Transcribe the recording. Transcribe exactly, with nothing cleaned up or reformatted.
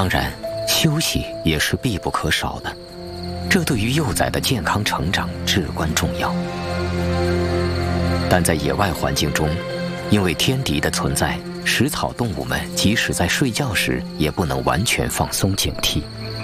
当然，休息也是必不可少的，这对于幼崽的健康成长至关重要。但在野外环境中，因为天敌的存在，食草动物们即使在睡觉时也不能完全放松警惕。